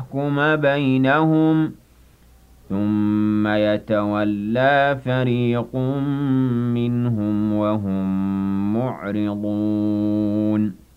ليحكم بينهم ثم يتولى فريق منهم وهم معرضون